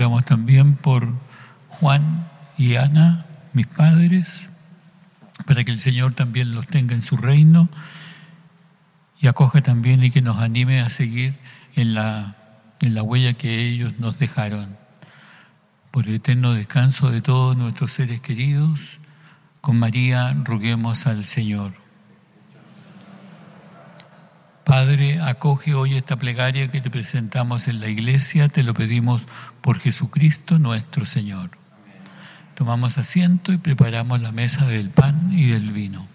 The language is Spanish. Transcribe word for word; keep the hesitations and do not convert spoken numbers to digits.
Oramos también por Juan y Ana, mis padres, para que el Señor también los tenga en su reino y acoja también y que nos anime a seguir en la, en la huella que ellos nos dejaron. Por el eterno descanso de todos nuestros seres queridos, con María roguemos al Señor. Padre, acoge hoy esta plegaria que te presentamos en la iglesia, te lo pedimos por Jesucristo nuestro Señor. Tomamos asiento y preparamos la mesa del pan y del vino.